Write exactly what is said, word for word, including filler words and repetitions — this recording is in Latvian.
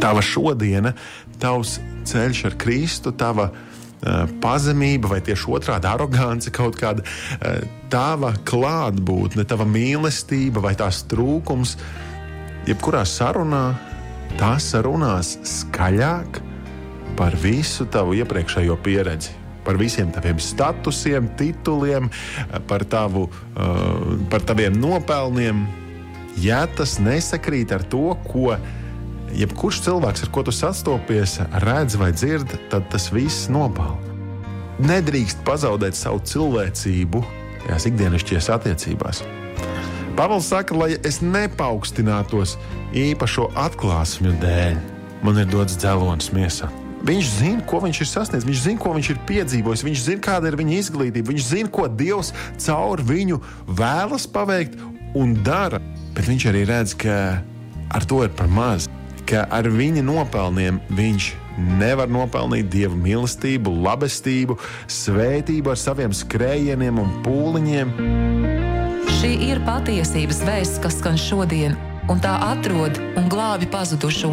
tava šodiena, tavs ceļš ar Kristu, tava uh, pazemība vai tieši otrādi arogance kaut kāda, uh, tava klātbūtne, tava mīlestība vai tās trūkums, jebkurā sarunā, tās runās skaļāk par visu tavu iepriekšējo pieredzi, par visiem taviem statusiem, tituliem, par, tavu, uh, par taviem nopelniem. Ja tas nesakrīt ar to, ko jebkurš cilvēks, ar ko tu sastopies, redz vai dzird, tad tas viss nopāl. Nedrīkst pazaudēt savu cilvēcību tajās ikdienišķajās attiecībās. Pāvils saka, lai es nepaukstinātos īpašo atklāsmju dēļ. Man ir dots dzelonis miesā. Viņš zina, ko viņš ir sasniedzis, viņš zina, ko viņš ir piedzīvojis, viņš zina, kāda ir viņa izglītība, viņš zina, ko Dievs caur viņu vēlas paveikt un dara. Bet viņš arī redz, ka ar to ir par maz, ka ar viņa nopelniem viņš nevar nopelnīt Dieva mīlestību, labestību, svētību ar saviem skrējieniem un pūliņiem. Šī ir patiesības vēsts, kas skan šodien, un tā atrod un glābi pazudušo.